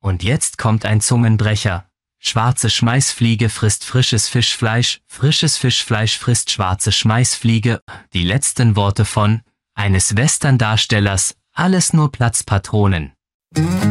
Und jetzt kommt ein Zungenbrecher. Schwarze Schmeißfliege frisst frisches Fischfleisch frisst schwarze Schmeißfliege. Die letzten Worte von eines Western-Darstellers, alles nur Platzpatronen.